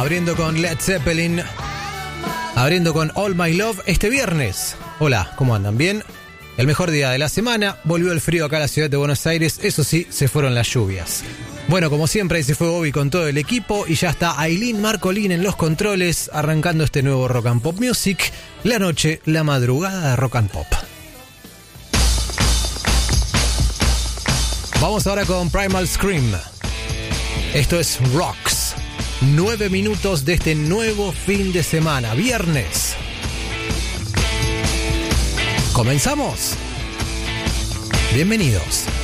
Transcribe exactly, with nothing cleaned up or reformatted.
Abriendo con Led Zeppelin, abriendo con All My Love este viernes. Hola, ¿cómo andan? ¿Bien? El mejor día de la semana, volvió el frío acá a la ciudad de Buenos Aires, eso sí, se fueron las lluvias. Bueno, como siempre, ahí se fue Bobby con todo el equipo y ya está Ailín Marcolín en los controles, arrancando este nuevo Rock and Pop Music, la noche, la madrugada de Rock and Pop. Vamos ahora con Primal Scream. Esto es Rocks. Nueve minutos de este nuevo fin de semana, viernes. ¿Comenzamos? Bienvenidos.